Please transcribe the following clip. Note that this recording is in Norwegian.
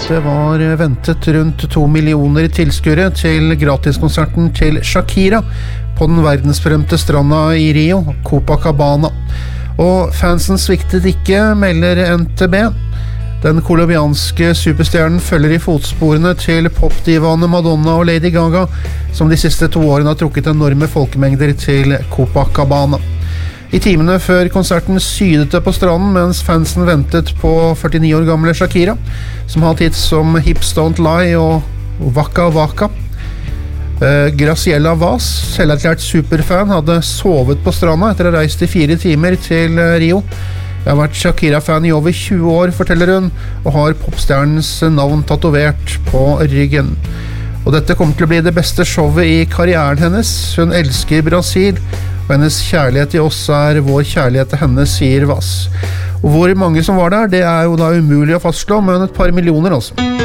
Det var ventet rundt 2 millioner tilskuere til gratiskonserten til Shakira på den verdensberømte stranda i Rio, Copacabana. Og fansen sviktet ikke, melder NTB. Den kolumbianske superstjernen følger i fotsporene til popdivaene Madonna og Lady Gaga, som de siste 2 årene har trukket enorme folkemengder til Copacabana. I timene før konserten sydet det på stranden, mens fansen ventet på 49 år gamle Shakira, som har hatt hits som Hips Don't Lie og Waka Waka. Graciela Vaz, selverklært superfan, hadde sovet på stranda etter å ha reist i 4 timer til Rio. Jeg har vært Shakira-fan i over 20 år, forteller hun, og har popstjernens navn tatovert på ryggen. Og dette kommer til å bli det beste showet i karrieren hennes. Hun elsker Brasil, og hennes kjærlighet til oss vår kjærlighet til henne, sier Vaz. Og hvor mange som var der, det jo da umulig å fastslå, men et par millioner altså.